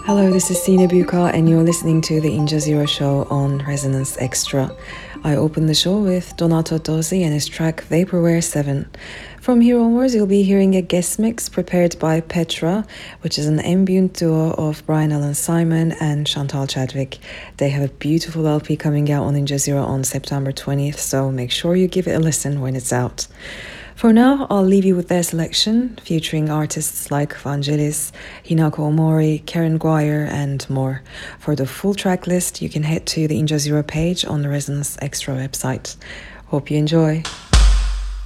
Hello, this is Sina Buka, and you're listening to the Inja Zero Show on Resonance Extra. I opened the show with Donato Dozzi and his track Vaporware 7. From here onwards, you'll be hearing a guest mix prepared by Petra, which is an ambient duo of Brian Allen Simon and Chantal Chadwick. They have a beautiful LP coming out on Inja Zero on September 20th, so make sure you give it a listen when it's out. For now, I'll leave you with their selection, featuring artists like Vangelis, Hinako Omori, Karen Guire, and more. For the full track list, you can head to the Inja Zero page on the Resonance Extra website. Hope you enjoy.